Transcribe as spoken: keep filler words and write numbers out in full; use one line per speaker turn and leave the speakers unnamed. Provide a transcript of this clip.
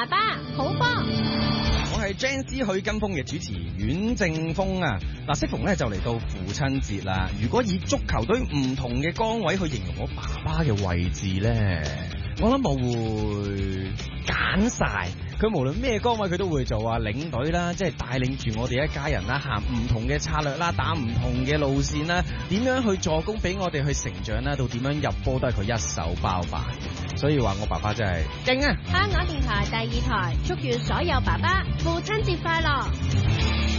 爸爸好波。
我係 Jane 許金峰嘅主持阮正峰啊！嗱，適逢咧就嚟到父親節啦。如果以足球隊唔同嘅崗位去形容我爸爸嘅位置咧，我諗我會揀晒佢，無論咩崗位佢都會做啊，領隊啦，即係帶領住我哋一家人啦，行唔同嘅策略啦，打唔同嘅路線啦，點樣去助攻俾我哋去成長啦，到點樣入波都係佢一手包辦。所以話我爸爸真係勁啊！
香港電台第二台，祝願所有爸爸父親節快樂。